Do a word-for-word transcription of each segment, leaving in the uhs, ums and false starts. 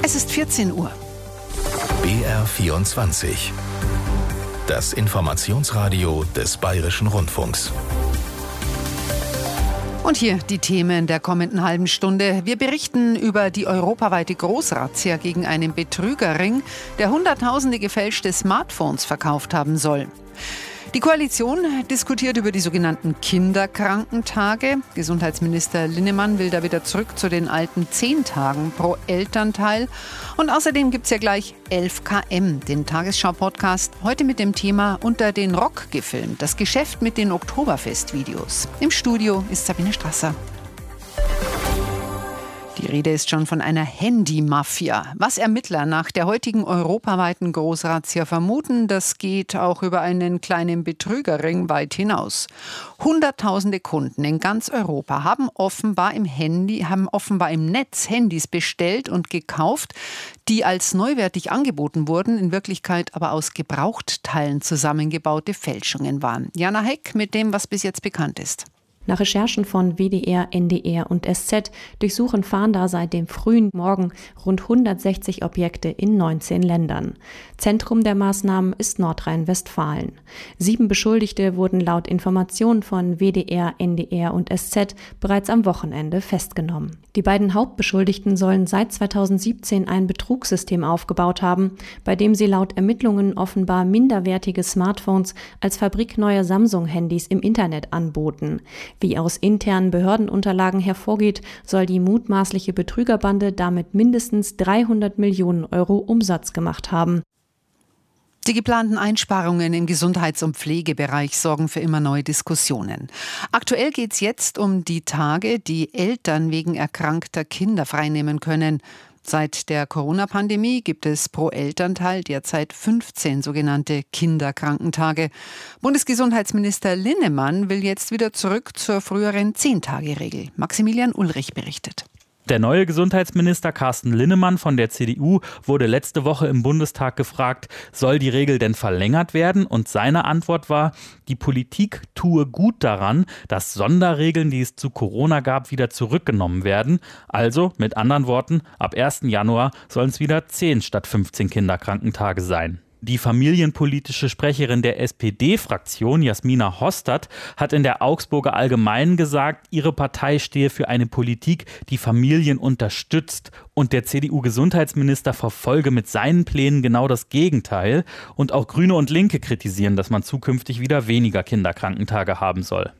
Es ist vierzehn Uhr. B R vierundzwanzig. Das Informationsradio des Bayerischen Rundfunks. Und hier die Themen der kommenden halben Stunde. Wir berichten über die europaweite Großrazzia gegen einen Betrügerring, der Hunderttausende gefälschte Smartphones verkauft haben soll. Die Koalition diskutiert über die sogenannten Kinderkrankentage. Gesundheitsminister Linnemann will da wieder zurück zu den alten zehn Tagen pro Elternteil. Und außerdem gibt es ja gleich elf Kilometer, den Tagesschau-Podcast, heute mit dem Thema Unter den Rock gefilmt, das Geschäft mit den Oktoberfest-Videos. Im Studio ist Sabine Strasser. Die Rede ist schon von einer Handy-Mafia. Was Ermittler nach der heutigen europaweiten Großrazzia vermuten, das geht auch über einen kleinen Betrügerring weit hinaus. Hunderttausende Kunden in ganz Europa haben offenbar im Handy, haben offenbar im Netz Handys bestellt und gekauft, die als neuwertig angeboten wurden, in Wirklichkeit aber aus Gebrauchteilen zusammengebaute Fälschungen waren. Jana Heck mit dem, was bis jetzt bekannt ist. Nach Recherchen von W D R, N D R und S Z durchsuchen Fahnder seit dem frühen Morgen rund hundertsechzig Objekte in neunzehn Ländern. Zentrum der Maßnahmen ist Nordrhein-Westfalen. Sieben Beschuldigte wurden laut Informationen von W D R, N D R und S Z bereits am Wochenende festgenommen. Die beiden Hauptbeschuldigten sollen seit zweitausendsiebzehn ein Betrugssystem aufgebaut haben, bei dem sie laut Ermittlungen offenbar minderwertige Smartphones als fabrikneue Samsung-Handys im Internet anboten. Wie aus internen Behördenunterlagen hervorgeht, soll die mutmaßliche Betrügerbande damit mindestens dreihundert Millionen Euro Umsatz gemacht haben. Die geplanten Einsparungen im Gesundheits- und Pflegebereich sorgen für immer neue Diskussionen. Aktuell geht es jetzt um die Tage, die Eltern wegen erkrankter Kinder freinehmen können. Seit der Corona-Pandemie gibt es pro Elternteil derzeit fünfzehn sogenannte Kinderkrankentage. Bundesgesundheitsminister Linnemann will jetzt wieder zurück zur früheren zehn-Tage-Regel. Maximilian Ulrich berichtet. Der neue Gesundheitsminister Carsten Linnemann von der C D U wurde letzte Woche im Bundestag gefragt, soll die Regel denn verlängert werden? Und seine Antwort war, die Politik tue gut daran, dass Sonderregeln, die es zu Corona gab, wieder zurückgenommen werden. Also, mit anderen Worten, ab ersten Januar sollen es wieder zehn statt fünfzehn Kinderkrankentage sein. Die familienpolitische Sprecherin der S P D-Fraktion, Jasmina Hostert, hat in der Augsburger Allgemeinen gesagt, ihre Partei stehe für eine Politik, die Familien unterstützt. Und der C D U-Gesundheitsminister verfolge mit seinen Plänen genau das Gegenteil. Und auch Grüne und Linke kritisieren, dass man zukünftig wieder weniger Kinderkrankentage haben soll.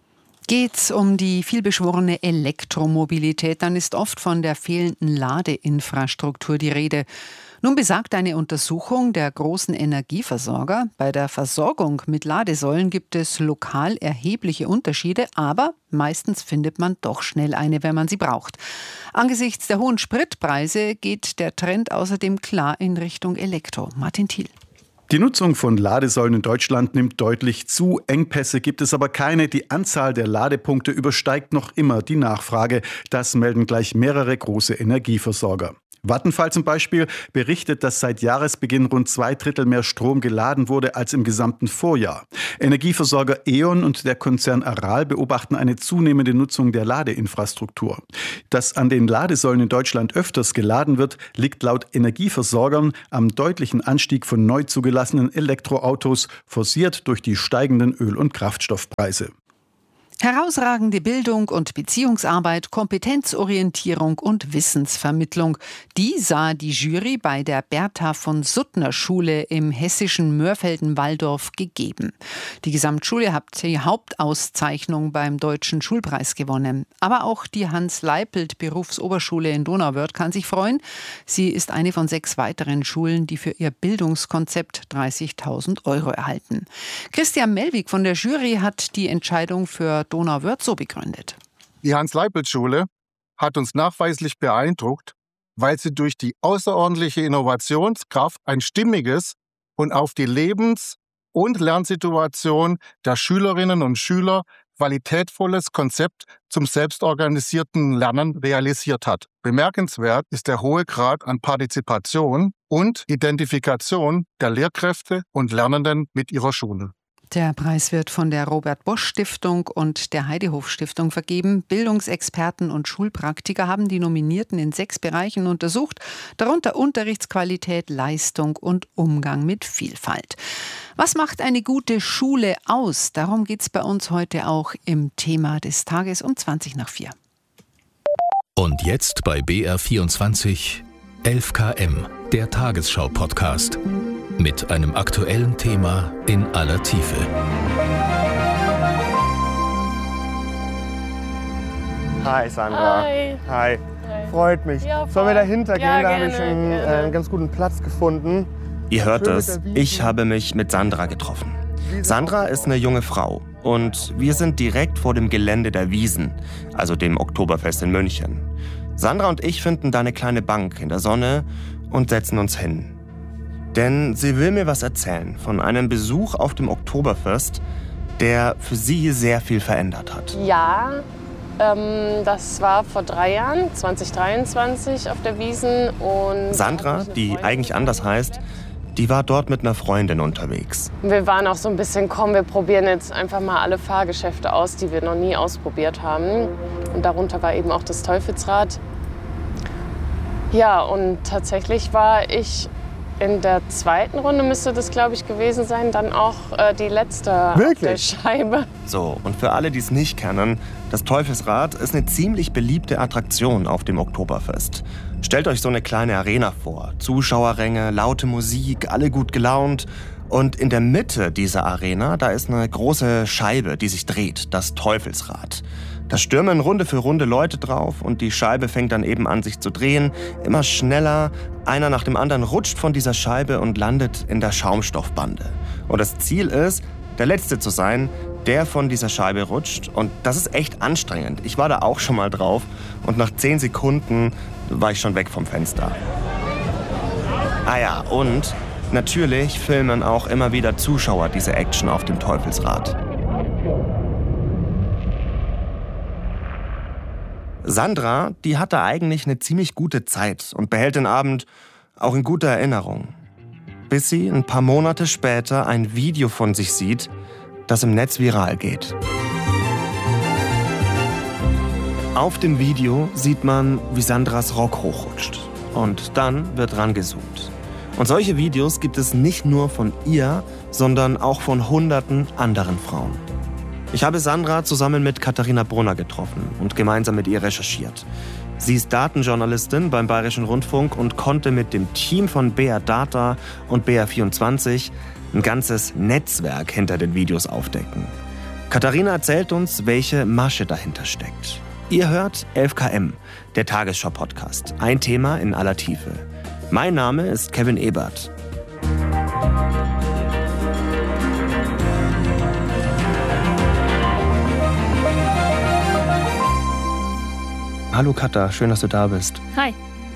Geht's um die vielbeschworene Elektromobilität, dann ist oft von der fehlenden Ladeinfrastruktur die Rede. Nun besagt eine Untersuchung der großen Energieversorger, bei der Versorgung mit Ladesäulen gibt es lokal erhebliche Unterschiede, aber meistens findet man doch schnell eine, wenn man sie braucht. Angesichts der hohen Spritpreise geht der Trend außerdem klar in Richtung Elektro. Martin Thiel. Die Nutzung von Ladesäulen in Deutschland nimmt deutlich zu. Engpässe gibt es aber keine. Die Anzahl der Ladepunkte übersteigt noch immer die Nachfrage. Das melden gleich mehrere große Energieversorger. Vattenfall zum Beispiel berichtet, dass seit Jahresbeginn rund zwei Drittel mehr Strom geladen wurde als im gesamten Vorjahr. Energieversorger E.ON und der Konzern Aral beobachten eine zunehmende Nutzung der Ladeinfrastruktur. Dass an den Ladesäulen in Deutschland öfters geladen wird, liegt laut Energieversorgern am deutlichen Anstieg von neu zugelassenen Elektroautos, forciert durch die steigenden Öl- und Kraftstoffpreise. Herausragende Bildung und Beziehungsarbeit, Kompetenzorientierung und Wissensvermittlung. Die sah die Jury bei der Bertha von Suttner Schule im hessischen Mörfelden-Walldorf gegeben. Die Gesamtschule hat die Hauptauszeichnung beim Deutschen Schulpreis gewonnen. Aber auch die Hans-Leipelt-Berufsoberschule in Donauwörth kann sich freuen. Sie ist eine von sechs weiteren Schulen, die für ihr Bildungskonzept dreißigtausend Euro erhalten. Christian Melwig von der Jury hat die Entscheidung für Donauwörth so begründet. Die Hans-Leipelt-Schule hat uns nachweislich beeindruckt, weil sie durch die außerordentliche Innovationskraft ein stimmiges und auf die Lebens- und Lernsituation der Schülerinnen und Schüler qualitätvolles Konzept zum selbstorganisierten Lernen realisiert hat. Bemerkenswert ist der hohe Grad an Partizipation und Identifikation der Lehrkräfte und Lernenden mit ihrer Schule. Der Preis wird von der Robert-Bosch-Stiftung und der Heidehof-Stiftung vergeben. Bildungsexperten und Schulpraktiker haben die Nominierten in sechs Bereichen untersucht, darunter Unterrichtsqualität, Leistung und Umgang mit Vielfalt. Was macht eine gute Schule aus? Darum geht es bei uns heute auch im Thema des Tages um zwanzig nach vier. Und jetzt bei B R vierundzwanzig elf K M, der Tagesschau-Podcast. Mit einem aktuellen Thema in aller Tiefe. Hi Sandra. Hi. Hi. Hi. Freut mich. Ja, Sollen wir dahinter gehen? Ja, da gerne, habe ich einen, äh, einen ganz guten Platz gefunden. Ihr hört es, ich habe mich mit Sandra getroffen. Sandra ist eine junge Frau und wir sind direkt vor dem Gelände der Wiesn, also dem Oktoberfest in München. Sandra und ich finden da eine kleine Bank in der Sonne und setzen uns hin. Denn sie will mir was erzählen von einem Besuch auf dem Oktoberfest, der für sie sehr viel verändert hat. Ja, ähm, das war vor drei Jahren, zwanzig dreiundzwanzig, auf der Wiesn. Und Sandra, die eigentlich anders heißt, die war dort mit einer Freundin unterwegs. Wir waren auch so ein bisschen, komm, wir probieren jetzt einfach mal alle Fahrgeschäfte aus, die wir noch nie ausprobiert haben. Und darunter war eben auch das Teufelsrad. Ja, und tatsächlich war ich in der zweiten Runde, müsste das, glaube ich, gewesen sein, dann auch äh, die letzte Wirklich? auf der Scheibe. So, und für alle, die es nicht kennen, das Teufelsrad ist eine ziemlich beliebte Attraktion auf dem Oktoberfest. Stellt euch so eine kleine Arena vor. Zuschauerränge, laute Musik, alle gut gelaunt. Und in der Mitte dieser Arena, da ist eine große Scheibe, die sich dreht, das Teufelsrad. Da stürmen Runde für Runde Leute drauf und die Scheibe fängt dann eben an, sich zu drehen. Immer schneller. Einer nach dem anderen rutscht von dieser Scheibe und landet in der Schaumstoffbande. Und das Ziel ist, der Letzte zu sein, der von dieser Scheibe rutscht. Und das ist echt anstrengend. Ich war da auch schon mal drauf und nach zehn Sekunden war ich schon weg vom Fenster. Ah ja, und natürlich filmen auch immer wieder Zuschauer diese Action auf dem Teufelsrad. Sandra, die hatte eigentlich eine ziemlich gute Zeit und behält den Abend auch in guter Erinnerung. Bis sie ein paar Monate später ein Video von sich sieht, das im Netz viral geht. Auf dem Video sieht man, wie Sandras Rock hochrutscht. Und dann wird rangezoomt. Und solche Videos gibt es nicht nur von ihr, sondern auch von hunderten anderen Frauen. Ich habe Sandra zusammen mit Katharina Brunner getroffen und gemeinsam mit ihr recherchiert. Sie ist Datenjournalistin beim Bayerischen Rundfunk und konnte mit dem Team von B R Data und B R vierundzwanzig ein ganzes Netzwerk hinter den Videos aufdecken. Katharina erzählt uns, welche Masche dahinter steckt. Ihr hört elf K M, der Tagesschau-Podcast. Ein Thema in aller Tiefe. Mein Name ist Kevin Ebert. Hallo Katha, schön, dass du da bist. Hi.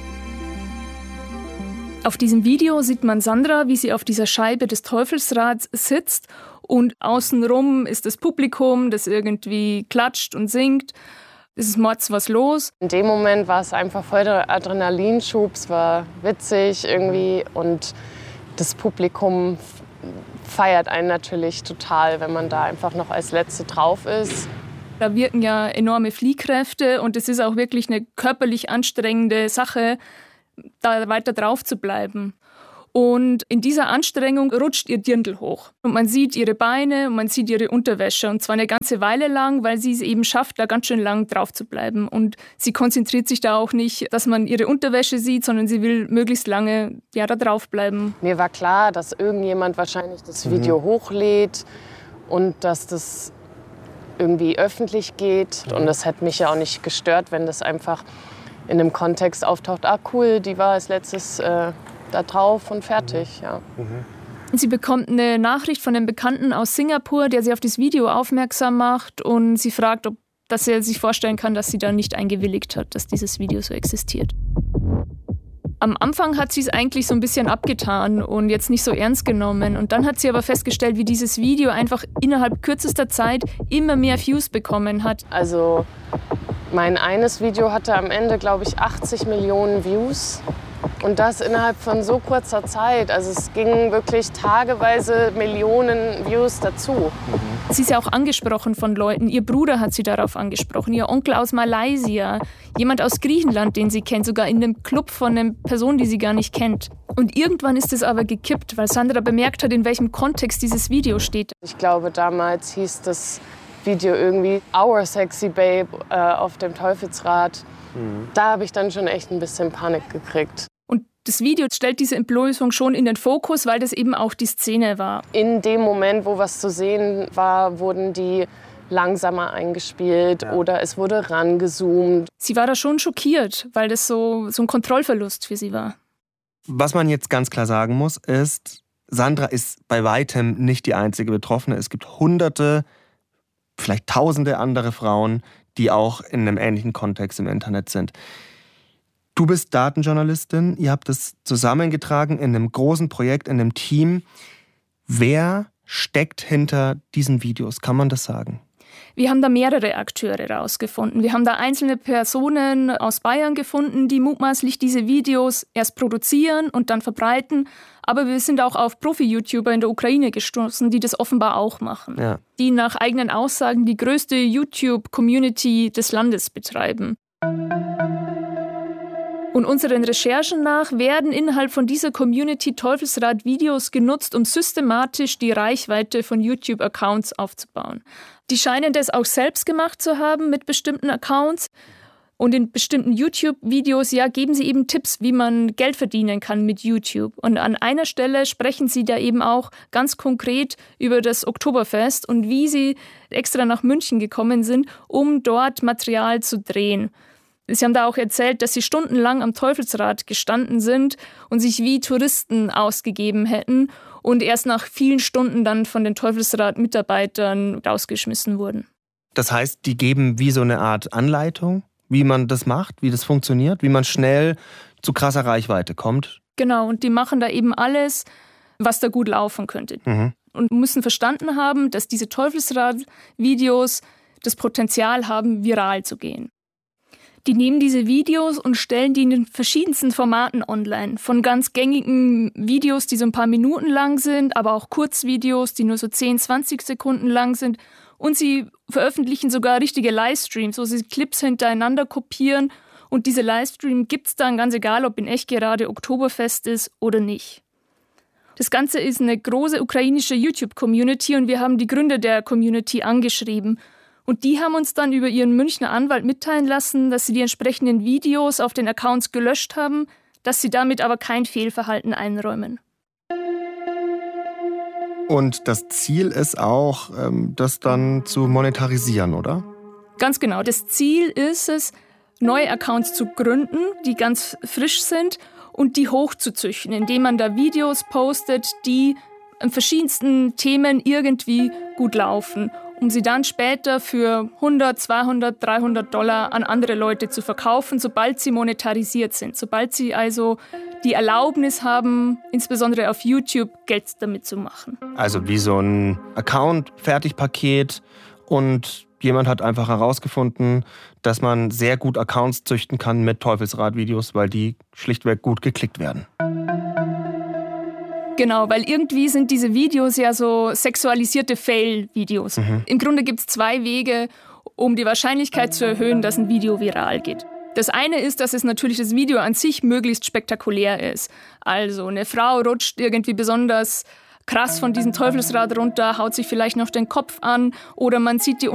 Auf diesem Video sieht man Sandra, wie sie auf dieser Scheibe des Teufelsrads sitzt und außenrum ist das Publikum, das irgendwie klatscht und singt. Es ist mords was los. In dem Moment war es einfach voll der Adrenalinschub, es war witzig irgendwie und das Publikum feiert einen natürlich total, wenn man da einfach noch als Letzte drauf ist. Da wirken ja enorme Fliehkräfte und es ist auch wirklich eine körperlich anstrengende Sache, da weiter drauf zu bleiben. Und in dieser Anstrengung rutscht ihr Dirndl hoch. Und man sieht ihre Beine und man sieht ihre Unterwäsche. Und zwar eine ganze Weile lang, weil sie es eben schafft, da ganz schön lang drauf zu bleiben. Und sie konzentriert sich da auch nicht, dass man ihre Unterwäsche sieht, sondern sie will möglichst lange ja, da drauf bleiben. Mir war klar, dass irgendjemand wahrscheinlich das Video mhm. hochlädt und dass das irgendwie öffentlich geht. Und das hätte mich ja auch nicht gestört, wenn das einfach in einem Kontext auftaucht. Ah, cool, die war als letztes äh, da drauf und fertig. Ja. Mhm. Sie bekommt eine Nachricht von einem Bekannten aus Singapur, der sie auf das Video aufmerksam macht und sie fragt, ob dass er sich vorstellen kann, dass sie da nicht eingewilligt hat, dass dieses Video so existiert. Am Anfang hat sie es eigentlich so ein bisschen abgetan und jetzt nicht so ernst genommen. Und dann hat sie aber festgestellt, wie dieses Video einfach innerhalb kürzester Zeit immer mehr Views bekommen hat. Also mein eines Video hatte am Ende, glaube ich, achtzig Millionen Views. Und das innerhalb von so kurzer Zeit. Also es gingen wirklich tageweise Millionen Views dazu. Sie ist ja auch angesprochen von Leuten. Ihr Bruder hat sie darauf angesprochen, ihr Onkel aus Malaysia, jemand aus Griechenland, den sie kennt, sogar in einem Club von einer Person, die sie gar nicht kennt. Und irgendwann ist es aber gekippt, weil Sandra bemerkt hat, in welchem Kontext dieses Video steht. Ich glaube, damals hieß das Video irgendwie Our Sexy Babe äh, auf dem Teufelsrad. Mhm. Da habe ich dann schon echt ein bisschen Panik gekriegt. Und das Video stellt diese Entblößung schon in den Fokus, weil das eben auch die Szene war. In dem Moment, wo was zu sehen war, wurden die langsamer eingespielt ja. oder es wurde rangezoomt. Sie war da schon schockiert, weil das so, so ein Kontrollverlust für sie war. Was man jetzt ganz klar sagen muss, ist, Sandra ist bei weitem nicht die einzige Betroffene. Es gibt hunderte, vielleicht tausende andere Frauen, die auch in einem ähnlichen Kontext im Internet sind. Du bist Datenjournalistin, ihr habt das zusammengetragen in einem großen Projekt, in einem Team. Wer steckt hinter diesen Videos? Kann man das sagen? Wir haben da mehrere Akteure rausgefunden. Wir haben da einzelne Personen aus Bayern gefunden, die mutmaßlich diese Videos erst produzieren und dann verbreiten. Aber wir sind auch auf Profi-YouTuber in der Ukraine gestoßen, die das offenbar auch machen. Ja. Die nach eigenen Aussagen die größte YouTube-Community des Landes betreiben. Und unseren Recherchen nach werden innerhalb von dieser Community Teufelsrad-Videos genutzt, um systematisch die Reichweite von YouTube-Accounts aufzubauen. Die scheinen das auch selbst gemacht zu haben mit bestimmten Accounts. Und in bestimmten YouTube-Videos ja, geben sie eben Tipps, wie man Geld verdienen kann mit YouTube. Und an einer Stelle sprechen sie da eben auch ganz konkret über das Oktoberfest und wie sie extra nach München gekommen sind, um dort Material zu drehen. Sie haben da auch erzählt, dass sie stundenlang am Teufelsrad gestanden sind und sich wie Touristen ausgegeben hätten und erst nach vielen Stunden dann von den Teufelsrad-Mitarbeitern rausgeschmissen wurden. Das heißt, die geben wie so eine Art Anleitung, wie man das macht, wie das funktioniert, wie man schnell zu krasser Reichweite kommt? Genau, und die machen da eben alles, was da gut laufen könnte. Mhm. Und müssen verstanden haben, dass diese Teufelsrad-Videos das Potenzial haben, viral zu gehen. Die nehmen diese Videos und stellen die in den verschiedensten Formaten online. Von ganz gängigen Videos, die so ein paar Minuten lang sind, aber auch Kurzvideos, die nur so zehn, zwanzig Sekunden lang sind. Und sie veröffentlichen sogar richtige Livestreams, wo sie Clips hintereinander kopieren. Und diese Livestream gibt es dann, ganz egal, ob in echt gerade Oktoberfest ist oder nicht. Das Ganze ist eine große ukrainische YouTube-Community und wir haben die Gründer der Community angeschrieben. Und die haben uns dann über ihren Münchner Anwalt mitteilen lassen, dass sie die entsprechenden Videos auf den Accounts gelöscht haben, dass sie damit aber kein Fehlverhalten einräumen. Und das Ziel ist auch, das dann zu monetarisieren, oder? Ganz genau. Das Ziel ist es, neue Accounts zu gründen, die ganz frisch sind und die hochzuzüchten, indem man da Videos postet, die an verschiedensten Themen irgendwie gut laufen, um sie dann später für hundert, zweihundert, dreihundert Dollar an andere Leute zu verkaufen, sobald sie monetarisiert sind. Sobald sie also die Erlaubnis haben, insbesondere auf YouTube, Geld damit zu machen. Also wie so ein Account-Fertigpaket und jemand hat einfach herausgefunden, dass man sehr gut Accounts züchten kann mit Teufelsrad-Videos, weil die schlichtweg gut geklickt werden. Genau, weil irgendwie sind diese Videos ja so sexualisierte Fail-Videos. Mhm. Im Grunde gibt es zwei Wege, um die Wahrscheinlichkeit zu erhöhen, dass ein Video viral geht. Das eine ist, dass es natürlich das Video an sich möglichst spektakulär ist. Also eine Frau rutscht irgendwie besonders krass von diesem Teufelsrad runter, haut sich vielleicht noch den Kopf an oder man sieht die